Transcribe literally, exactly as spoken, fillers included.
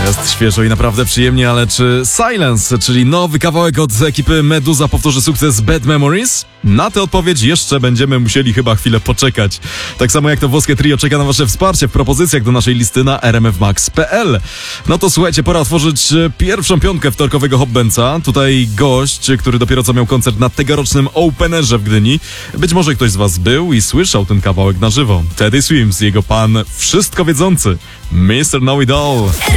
Jest świeżo i naprawdę przyjemnie, ale czy Silence, czyli nowy kawałek od ekipy Meduza, powtórzy sukces Bad Memories? Na tę odpowiedź jeszcze będziemy musieli chyba chwilę poczekać. Tak samo jak to włoskie trio czeka na wasze wsparcie w propozycjach do naszej listy na r m f max kropka p l. No to słuchajcie, pora otworzyć pierwszą piątkę wtorkowego Hopbenca. Tutaj gość, który dopiero co miał koncert na tegorocznym Openerze w Gdyni. Być może ktoś z was był i słyszał ten kawałek na żywo. Teddy Swims, jego pan wszystko wiedzący, mister Know It All.